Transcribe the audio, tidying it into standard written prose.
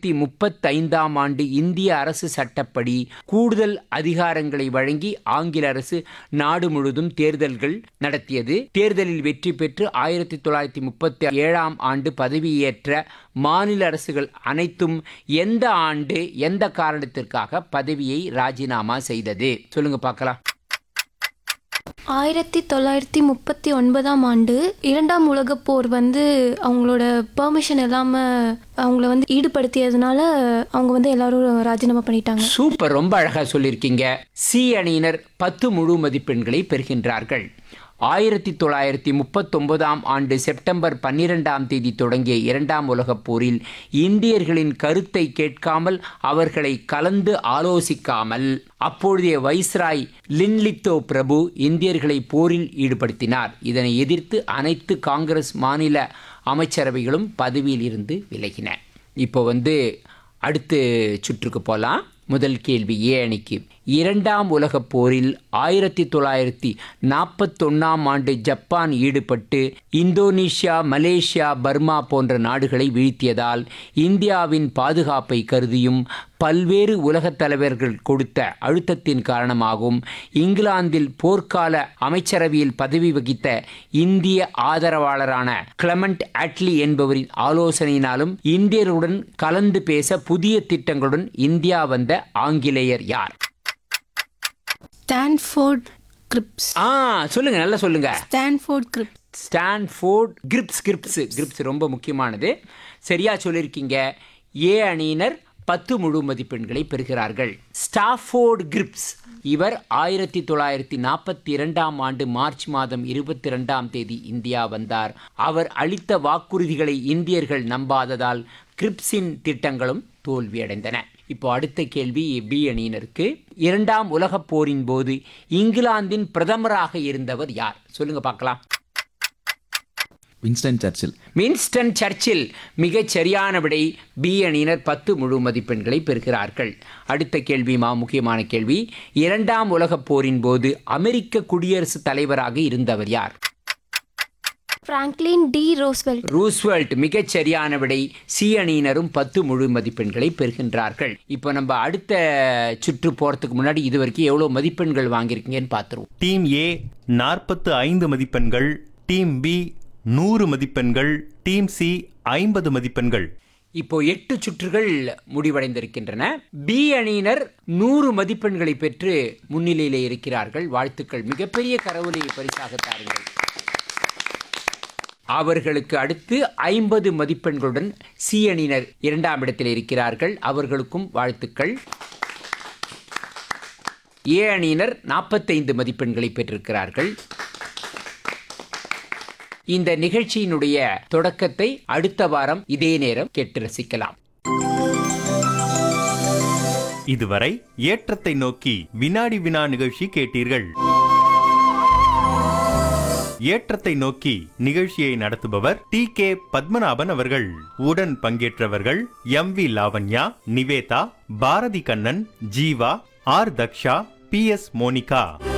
1935ஆம் ஆண்டு இந்திய அரசு சட்டப்படி கூடுதல் அதிகாரங்களை வழங்கி ஆங்கில அரசு நாடு முழுவதும் தேர்தல்கள் நடத்தியது. தேர்தலில் வெற்றி பெற்று 1937ஆம் ஆண்டு பதவியேற்ற மாநில அரசுகள் அனைத்தும் எந்த ஆண்டு எந்த காரணத்திற்காக பதவியை ராஜினாமா செய்தது? சொல்லுங்க பார்க்கலாம். 1939ஆம் ஆண்டு இரண்டாம் உலகப் போர் அவங்களோட பெர்மிஷன் இல்லாமல் அவங்கள ஈடுபடுத்தியதுனால அவங்க எல்லாரும் ராஜினாமா பண்ணிட்டாங்க. சூப்பர், ரொம்ப அழகா சொல்லியிருக்கீங்க. சி அணியினர் 10 முழு மதிப்பெண்களை பெறுகின்றார்கள். 1939ஆம் ஆண்டு செப்டம்பர் 12ஆம் தேதி தொடங்கிய இரண்டாம் உலகப் போரில் இந்தியர்களின் கருத்தை கேட்காமல், அவர்களை கலந்து ஆலோசிக்காமல் அப்பொழுதைய வைஸ்ராய் லின்லித்தோ பிரபு இந்தியர்களை போரில் ஈடுபடுத்தினார். இதனை எதிர்த்து அனைத்து காங்கிரஸ் மாநில அமைச்சரவைகளும் பதவியில் இருந்து விலகின. இப்போ அடுத்த சுற்றுக்கு போகலாம். முதல் கேள்வி ஏ அணிக்கு. இரண்டாம் உலகப் போரில் 1941ஆம் ஆண்டு ஜப்பான் ஈடுபட்டு இந்தோனேஷியா, மலேசியா, பர்மா போன்ற நாடுகளை வீழ்த்தியதால் இந்தியாவின் பாதுகாப்பை கருதியும் பல்வேறு உலகத் தலைவர்கள் கொடுத்த அழுத்தத்தின் காரணமாகவும் இங்கிலாந்தில் போர்க்கால அமைச்சரவையில் பதவி வகித்த இந்திய ஆதரவாளரான கிளமெண்ட் அட்லி என்பவரின் ஆலோசனையினாலும் இந்தியருடன் கலந்து பேச புதிய திட்டங்களுடன் இந்தியா வந்த ஆங்கிலேயர் யார்? Stanford grips. சொல்லுங்க, நல்லா சொல்லுங்க. ஸ்டான்ஃபோர்ட் கிரிப்ஸ் ரொம்ப முக்கியமானது. சரியா சொல்லியிருக்கீங்க. ஏ அணியினர் 10 முழு மதிப்பெண்களை பெறுகிறார்கள். ஸ்டான்ஃபோர்ட் கிரிப்ஸ் இவர் 1942ஆம் ஆண்டு மார்ச் மாதம் 22ஆம் தேதி இந்தியா வந்தார். அவர் அளித்த வாக்குறுதிகளை இந்தியர்கள் நம்பாததால் கிரிப்ஸின் திட்டங்களும் தோல்வியடைந்தன. இப்போ அடுத்த கேள்வி பி அணியினருக்கு. இரண்டாம் உலகப் போரின் போது இங்கிலாந்தின் பிரதமராக இருந்தவர் யார்? சொல்லுங்க பார்க்கலாம். வின்ஸ்டன் சர்ச்சில் மிகச் சரியான விடை. பி அணியினர் 10 முழு மதிப்பெண்களை பெறுகிறார்கள். அடுத்த கேள்வி முக்கியமான கேள்வி. இரண்டாம் உலகப் போரின் போது அமெரிக்க குடியரசுத் தலைவராக இருந்தவர் யார்? Franklin D Roosevelt. மிகச் சரியான விடை. சி அணியினரும் 10 முழு மதிப்பெண்களை பெறுகின்றார்கள். இப்போ நம்ம அடுத்த சுற்று போறதுக்கு முன்னாடி இதுவரைக்கும் எவ்வளவு மதிப்பெண்கள் வாங்கியிருக்கீங்கன்னு பார்த்துருவோம். டீம் ஏ 45 மதிப்பெண்கள், டீம் பி 100 மதிப்பெண்கள், டீம் சி 50 மதிப்பெண்கள். இப்போ 8 சுற்றுகள் முடிவடைந்திருக்கின்றன. பி அணியினர் 100 மதிப்பெண்களை பெற்று முன்னிலையிலே இருக்கிறார்கள். வாழ்த்துக்கள். மிகப்பெரிய கரவொலியை பரிசாக தாருங்கள். அவர்களுக்கு அடுத்து 50 மதிப்பெண்களுடன் சி அணியினர் 2ஆம் இடத்தில் இருக்கிறார்கள். அவர்களுக்கும் வாழ்த்துக்கள். ஏ அணியினர் 45 மதிப்பெண்களை பெற்றிருக்கிறார்கள். இந்த நிகழ்ச்சியினுடைய தொடக்கத்தை அடுத்த வாரம் இதே நேரம் கேட்டு ரசிக்கலாம். இதுவரை ஏற்றத்தை நோக்கி வினாடி வினா நிகழ்ச்சி கேட்டீர்கள். ஏற்றத்தை நோக்கி நிகழ்ச்சியை நடத்துபவர் TK பத்மநாபன் அவர்கள். உடன் பங்கேற்றவர்கள் MV Lavanya, Nivetha, Bharathi Kannan, Jeeva, R Daksha, PS Monica.